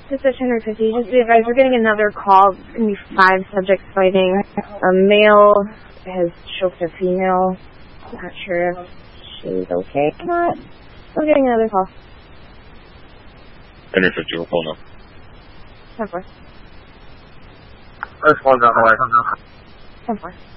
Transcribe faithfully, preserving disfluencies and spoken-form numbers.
Dispatch one fifty, just be advised, we're getting another call. It's going to be five subjects fighting. A male has choked a female. Not sure if she's okay or not. We're getting another call. one fifty, we'll call now. ten four. First one's on the way. ten four.